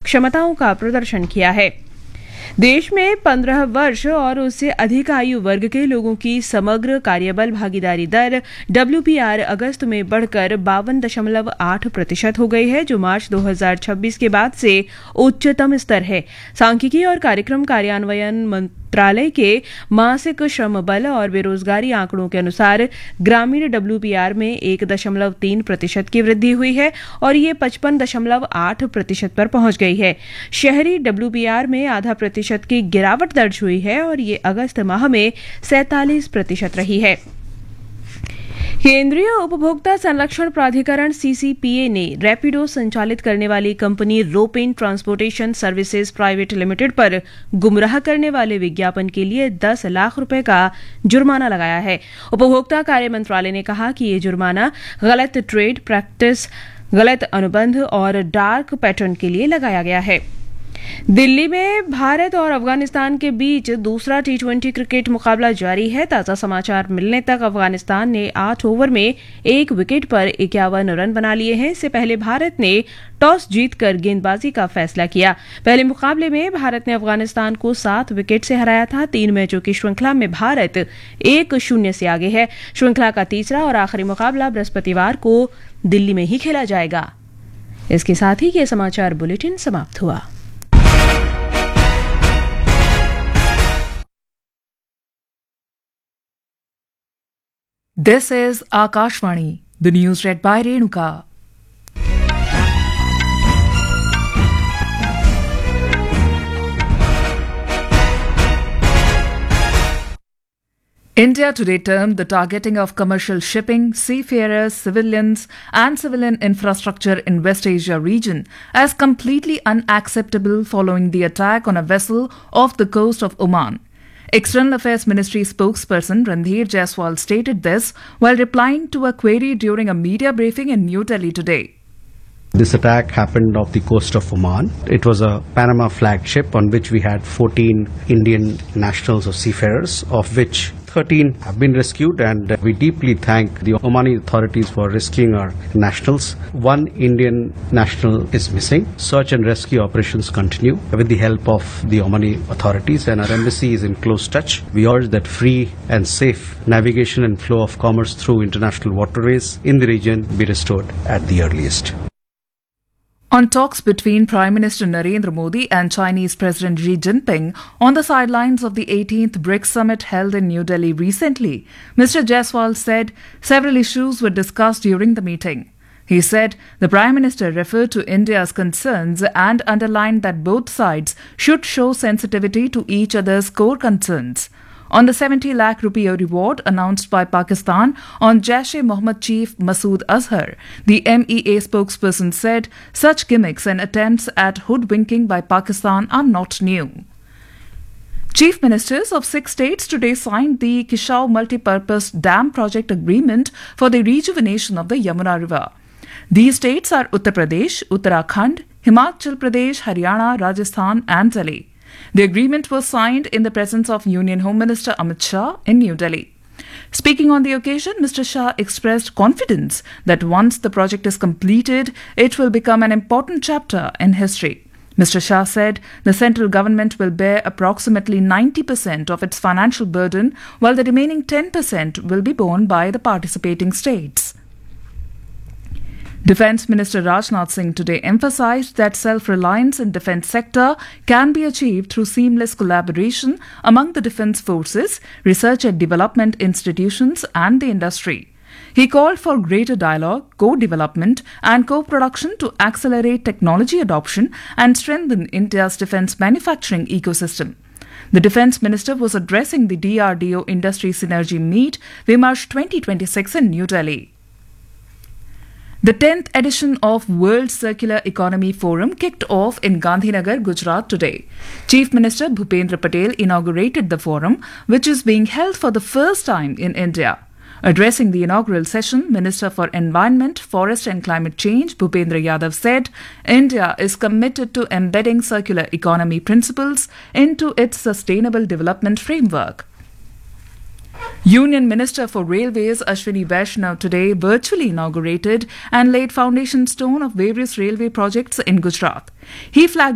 क्षमताओं का प्रदर्शन किया है। देश में 15 वर्ष और उससे अधिक आयु वर्ग के लोगों की समग्र कार्यबल भागीदारी दर WPR अगस्त में बढ़कर 52.8% हो गई है, जो मार्च 2026 के बाद से उच्चतम स्तर है। सांख्यिकी और कार्यक्रम कार्यान्वयन मंत्रालय के मासिक श्रम बल और बेरोजगारी आंकड़ों के अनुसार ग्रामीण WPR में 1.3% की वृद्धि हुई है और ये 55.8% पर पहुंच गई है। शहरी WPR में आधा प्रतिशत की गिरावट दर्ज हुई है और ये अगस्त माह में 47% रही है। केंद्रीय उपभोक्ता संरक्षण प्राधिकरण CCPA ने रैपिडो संचालित करने वाली company रोपेन transportation services private limited पर गुमराह करने वाले विज्ञापन के लिए 10 लाख रुपए का जुर्माना लगाया है। उपभोक्ता कार्य मंत्रालय ने कहा कि ये जुर्माना गलत ट्रेड प्रैक्टिस, गलत अनुबंध और डार्क पैटर्न के लिए लगाया गया है। दिल्ली में भारत और अफगानिस्तान के बीच दूसरा T20 क्रिकेट मुकाबला जारी है। ताजा समाचार मिलने तक अफगानिस्तान ने 8 ओवर में 1 विकेट पर 51 रन बना लिए हैं। इससे पहले भारत ने टॉस जीतकर गेंदबाजी का फैसला किया। पहले मुकाबले में भारत ने अफगानिस्तान को 7 विकेट से हराया था। 3 मैचों की श्रृंखला में भारत 1-0 से आगे है। श्रृंखला का तीसरा और आखिरी मुकाबला बृहस्पतिवार को दिल्ली में ही खेला जाएगा। इसके साथ ही ये समाचार बुलेटिन समाप्त हुआ। This is Akashvani, the news read by Renuka. India today termed the targeting of commercial shipping, seafarers, civilians and civilian infrastructure in West Asia region as completely unacceptable following the attack on a vessel off the coast of Oman. External Affairs Ministry spokesperson Randhir Jaiswal stated this while replying to a query during a media briefing in New Delhi today. This attack happened off the coast of Oman. It was a Panama flagged ship on which we had 14 Indian nationals or seafarers, of which 13 have been rescued, and we deeply thank the Omani authorities for rescuing our nationals. One Indian national is missing. Search and rescue operations continue with the help of the Omani authorities, and our embassy is in close touch. We urge that free and safe navigation and flow of commerce through international waterways in the region be restored at the earliest. On talks between Prime Minister Narendra Modi and Chinese President Xi Jinping on the sidelines of the 18th BRICS summit held in New Delhi recently, Mr. Jaiswal said several issues were discussed during the meeting. He said the Prime Minister referred to India's concerns and underlined that both sides should show sensitivity to each other's core concerns. On the 70 lakh rupee reward announced by Pakistan on Jaish-e-Mohammed chief Masood Azhar, the MEA spokesperson said such gimmicks and attempts at hoodwinking by Pakistan are not new. Chief Ministers of 6 states today signed the Kishau Multipurpose Dam Project Agreement for the rejuvenation of the Yamuna River. These states are Uttar Pradesh, Uttarakhand, Himachal Pradesh, Haryana, Rajasthan and Delhi. The agreement was signed in the presence of Union Home Minister Amit Shah in New Delhi. Speaking on the occasion, Mr. Shah expressed confidence that once the project is completed, it will become an important chapter in history. Mr. Shah said the central government will bear approximately 90% of its financial burden, while the remaining 10% will be borne by the participating states. Defence Minister Rajnath Singh today emphasised that self-reliance in defence sector can be achieved through seamless collaboration among the defence forces, research and development institutions and the industry. He called for greater dialogue, co-development and co-production to accelerate technology adoption and strengthen India's defence manufacturing ecosystem. The Defence Minister was addressing the DRDO Industry Synergy Meet, Vimarsh 2026 in New Delhi. The 10th edition of World Circular Economy Forum kicked off in Gandhinagar, Gujarat today. Chief Minister Bhupendra Patel inaugurated the forum, which is being held for the first time in India. Addressing the inaugural session, Minister for Environment, Forest and Climate Change Bhupendra Yadav said India is committed to embedding circular economy principles into its sustainable development framework. Union Minister for Railways Ashwini Vaishnav today virtually inaugurated and laid foundation stone of various railway projects in Gujarat. He flagged